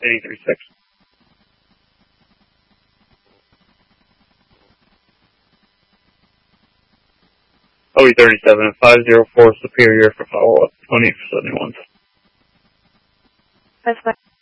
83-6. OE-37 at 504 Superior for follow-up, 28 for 71. That's fine.